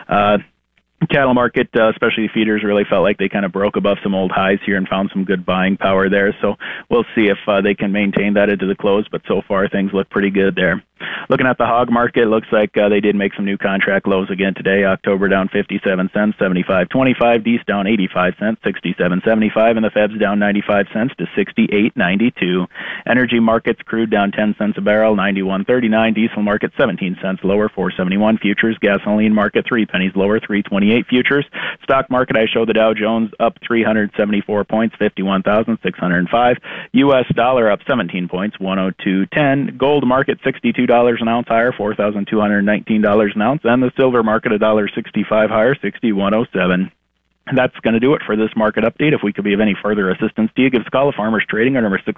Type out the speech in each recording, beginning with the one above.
Cattle market, especially feeders, really felt like they kind of broke above some old highs here and found some good buying power there. So we'll see if they can maintain that into the close, but so far things look pretty good there. Looking at the hog market, it looks like they did make some new contract lows again today. October down 57 cents, 75.25. Dees down 85 cents, 67.75. And the Feb's down 95 cents to 68.92. Energy markets, crude down 10 cents a barrel, 91.39. Diesel market 17 cents lower, 4.71. Futures, gasoline market 3 pennies lower, 3.28. Futures, stock market, I show the Dow Jones up 374 points, 51,605. U.S. dollar up 17 points, 102.10. Gold market $62 an ounce higher, $4,219 an ounce, and the silver market $1.65 higher, $61.07. That's going to do it for this market update. If we could be of any further assistance to you, give us a call at Farmers Trading, our number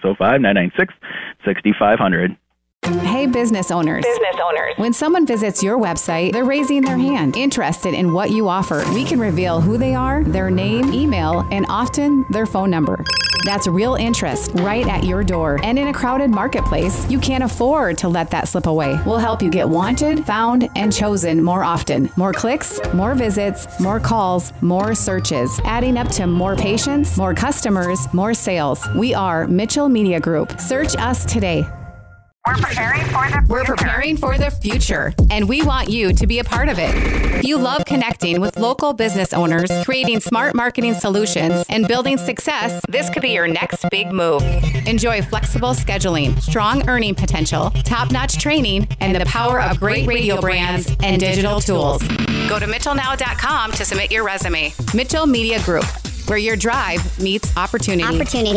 605-996-6500. Hey, business owners. When someone visits your website, they're raising their hand, interested in what you offer. We can reveal who they are, their name, email, and often their phone number. That's real interest right at your door. And in a crowded marketplace, you can't afford to let that slip away. We'll help you get wanted, found, and chosen more often. More clicks, more visits, more calls, more searches, adding up to more patients, more customers, more sales. We are Mitchell Media Group. Search us today. We're preparing for the future, and we want you to be a part of it. If you love connecting with local business owners, creating smart marketing solutions, and building success, this could be your next big move. Enjoy flexible scheduling, strong earning potential, top-notch training, and the power of great radio brands and digital tools. Go to mitchellnow.com to submit your resume. Mitchell Media Group, where your drive meets opportunity.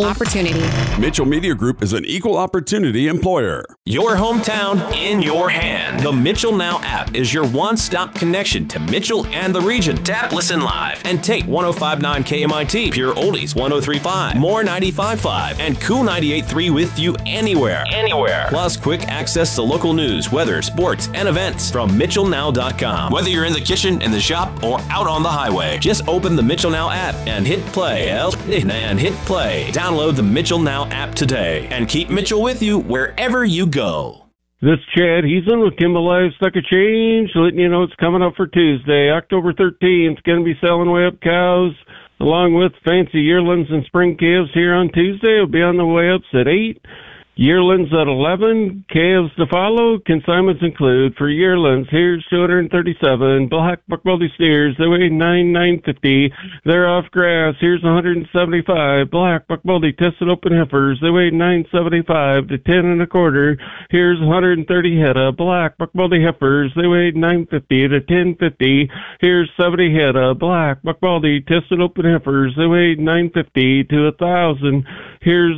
Mitchell Media Group is an equal opportunity employer. Your hometown in your hand. The Mitchell Now app is your one-stop connection to Mitchell and the region. Tap Listen Live and take 105.9 KMIT, Pure Oldies 103.5, More 95.5, and Cool 98.3 with you anywhere. Plus quick access to local news, weather, sports, and events from mitchellnow.com. Whether you're in the kitchen, in the shop, or out on the highway, just open the Mitchell Now app and hit play. Download the Mitchell Now app today and keep Mitchell with you wherever you go. This is Chad Heason with Kimball Livestock Exchange, letting you know it's coming up for Tuesday, October 13th. Going to be selling way up cows along with fancy yearlings and spring calves here on Tuesday. It'll be on the way ups at 8. Yearlings at 11, calves to follow. Consignments include for yearlings, here's 237 black buck-belly steers. They weigh 9,950. They're off grass. Here's 175 black buck-belly tested open heifers. They weigh 975 to 10 and a quarter. Here's 130 head of black buck-belly heifers. They weigh 950 to 1050. Here's 70 head of black buck-belly tested open heifers. They weigh 950 to 1,000. Here's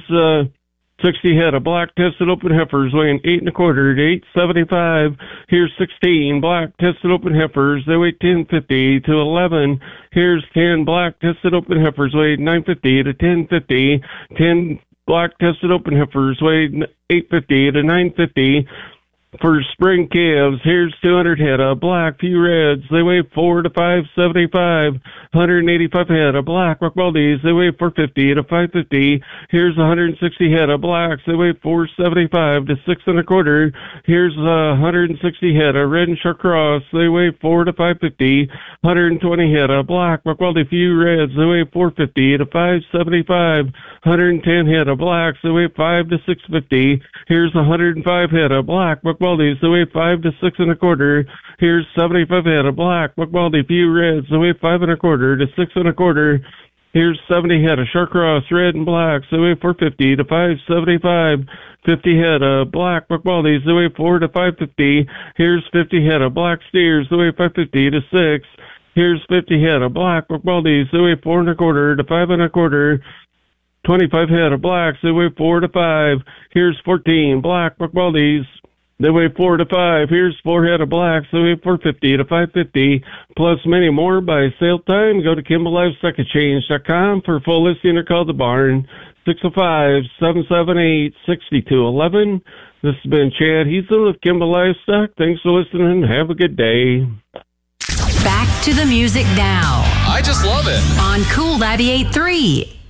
60 head of black tested open heifers weighing 8 and a quarter to 875. Here's 16 black tested open heifers. They weigh 1050 to 11. Here's 10 black tested open heifers weighing 950 to 1050. 10 black tested open heifers weighing 850 to 950. For spring calves, here's 200 head of black, few reds. They weigh 4 to 575. 185 head of black buck-bellies. They weigh 450 to 550. Here's 160 head of blacks. They weigh 475 to 6 and a quarter. Here's 160 head of red and short cross. They weigh 4 to 550. 120 head of black buck-belly, few reds. They weigh 450 to 575. 110 head of blacks. They weigh 5 to 650. Here's 105 head of black buck-bellies. They weigh 5 to 6 and a quarter. Here's 75 head of black buck-belly, few reds. They weigh 5 and a quarter to 6 and a quarter. Here's 70 head of short cross, red and blacks. They weigh 450 to 575. 50 head of black buck-bellies. They weigh 4 to 550. Here's 50 head of black steers. They weigh 550 to 6. Here's 50 head of black buck-bellies. They weigh 4 and a quarter to 5 and a quarter. 25 head of blacks. They weigh 4 to 5. Here's 14 black buck-bellies. They weigh 4 to 5. Here's 4 head of blacks. They weigh 450 to 550. Plus many more by sale time. Go to KimballLivestockExchange.com for full listing or call the barn. 605-778-6211. This has been Chad Heason with Kimball Livestock. Thanks for listening. Have a good day. Back to the music now. I just love it. On Cool 98.3.